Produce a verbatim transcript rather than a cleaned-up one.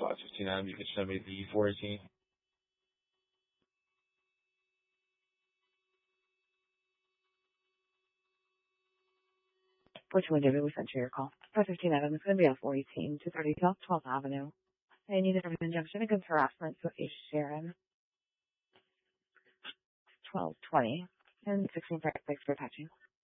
five fifteen Adam, you can send me the four eighteen. Which window did we send you your call? five fifteen Adam is going to be at four eighteen, two thirty South twelfth Avenue. I need a government injunction against harassment with H. Sharon. twelve twenty and sixteen for, thanks for patching.